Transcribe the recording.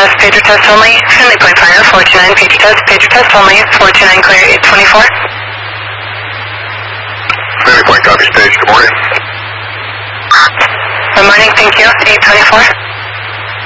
pager test only. Finley Point Fire, 429, pager test only, 429 clear, 824. Finley Point, copy stage, good morning. Good morning, thank you, 824.